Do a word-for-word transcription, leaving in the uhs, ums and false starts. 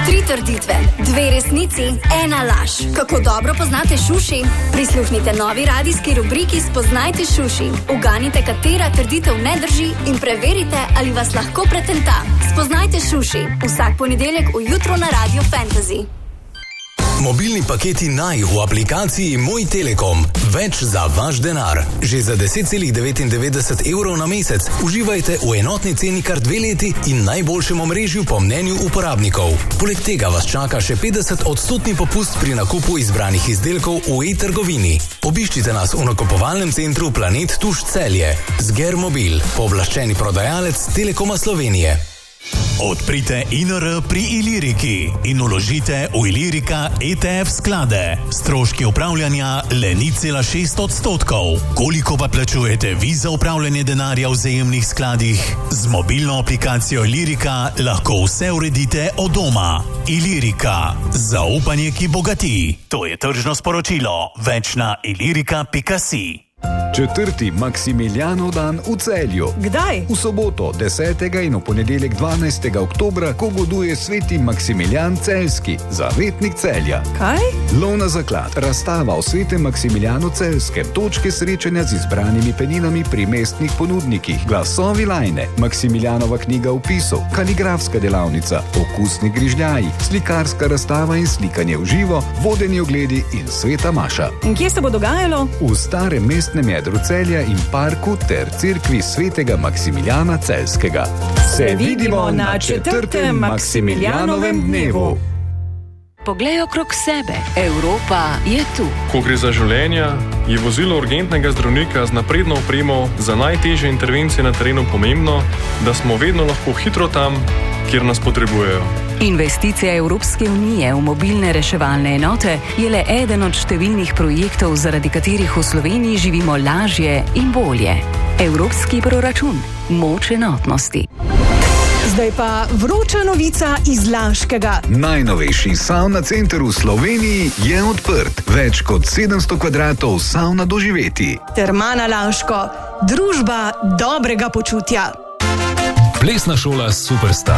Tri trditve, dve resnici, ena laž. Kako dobro poznate Šuši? Prisluhnite novi radijski rubriki Spoznajte Šuši. Uganite, katera trditev ne drži in preverite, ali vas lahko pretenta. Spoznajte Šuši. Vsak ponedeljek ujutro na Radio Fantasy. Mobilni paketi Naj v aplikaciji Moj Telekom. Več za vaš denar. Že za deset celih devetindevetdeset evrov na mesec uživajte v enotni ceni kar dve leti in najboljšem omrežju po mnenju uporabnikov. Poleg tega vas čaka še petdeset odstotni popust pri nakupu izbranih izdelkov v e-trgovini. Obiščite nas v nakupovalnem centru Planet Tuš Celje. Zger Mobil, pooblaščeni prodajalec Telekoma Slovenije. Odprite I N R pri Iliriki in vložite v Ilirika E T F sklade. Stroški upravljanja le nič cela šest odstotkov. Koliko pa plačujete vi za upravljanje denarja v vzajemnih skladih? Z mobilno aplikacijo Ilirika lahko vse uredite od doma. Ilirika. Zaupanje, ki bogati. To je tržno sporočilo. Več na ilirika pika si. Četrti Maksimilijanov dan v Celju. Kdaj? V soboto desetega in v ponedeljek dvanajstega oktobra, ko goduje sveti Maksimilijan Celjski, zavetnik Celja. Kaj? Lov na zaklad, razstava o svetem Maksimilijanu Celjskem, točke srečanja z izbranimi peninami pri mestnih ponudnikih, glasovi Lajne, Maksimilijanova knjiga vpisov, kaligrafska delavnica, okusni grižljaji, slikarska razstava in slikanje v živo, vodeni ogledi in sveta maša. In kje se bo dogajalo? V starem mestnem jedru Celja in parku ter cerkvi svetega Maksimilijana Celjskega. Se vidimo na četrtem Maksimilijanovem dnevu. Poglej okrog sebe. Evropa je tu. Ko gre za življenja, je vozilo urgentnega zdravnika z napredno opremo za najtežje intervencije na terenu pomembno, da smo vedno lahko hitro tam, kjer nas potrebujejo. Investicija Evropske unije v mobilne reševalne enote je le eden od številnih projektov, zaradi katerih v Sloveniji živimo lažje in bolje. Evropski proračun. Moč enotnosti. Zdaj pa vroča novica iz Laškega. Najnovejši savna center v Sloveniji je odprt. Več kot sedemsto kvadratov savna doživeti. Termana Laško. Družba dobrega počutja. Plesna šola Superstar.